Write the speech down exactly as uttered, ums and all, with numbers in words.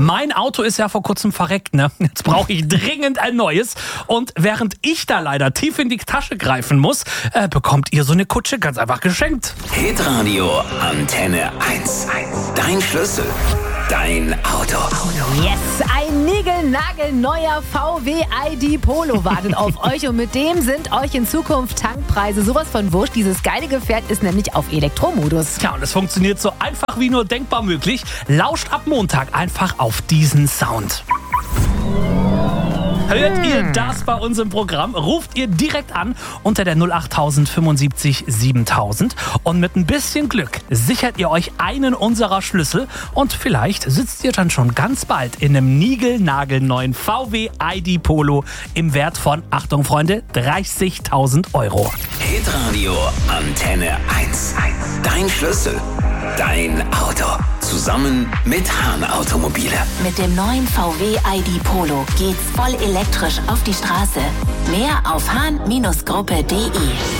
Mein Auto ist ja vor kurzem verreckt, ne? Jetzt brauche ich dringend ein neues. Und während ich da leider tief in die Tasche greifen muss, äh, bekommt ihr so eine Kutsche ganz einfach geschenkt. Hitradio Antenne eins. Dein Schlüssel. Dein Auto. Yes, ein niegelnagelneuer V W I D Polo wartet auf euch und mit dem sind euch in Zukunft Tankpreise sowas von wurscht. Dieses geile Gefährt ist nämlich auf Elektromodus. Ja, und es funktioniert so einfach wie nur denkbar möglich. Lauscht ab Montag einfach auf diesen Sound. Hört ihr das bei uns im Programm? Ruft ihr direkt an unter der null acht fünfundsiebzig siebentausend und mit ein bisschen Glück sichert ihr euch einen unserer Schlüssel und vielleicht sitzt ihr dann schon ganz bald in einem niegelnagelneuen V W I D Polo im Wert von, Achtung Freunde, dreißigtausend Euro. Hitradio Antenne eins. Dein Schlüssel. Dein Auto. Zusammen mit Hahn Automobile. Mit dem neuen V W I D Polo geht's voll elektrisch auf die Straße. Mehr auf hahn Gruppe punkt de.